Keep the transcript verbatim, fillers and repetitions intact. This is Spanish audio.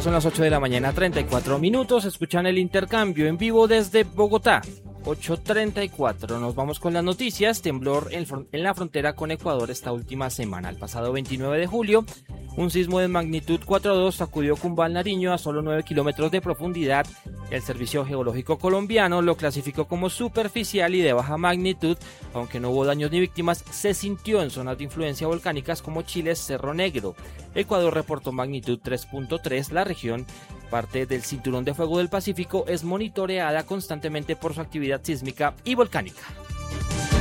son las ocho de la mañana, treinta y cuatro minutos. Escuchan el intercambio en vivo desde Bogotá. ocho treinta y cuatro. Nos vamos con las noticias. Temblor en, en la frontera con Ecuador esta última semana. El pasado veintinueve de julio, un sismo de magnitud cuatro punto dos sacudió Cumbal, Nariño, a solo nueve kilómetros de profundidad. El Servicio Geológico Colombiano lo clasificó como superficial y de baja magnitud. Aunque no hubo daños ni víctimas, se sintió en zonas de influencia volcánicas como Chile, Cerro Negro. Ecuador reportó magnitud tres punto tres. La región, parte del Cinturón de Fuego del Pacífico, es monitoreada constantemente por su actividad sísmica y volcánica.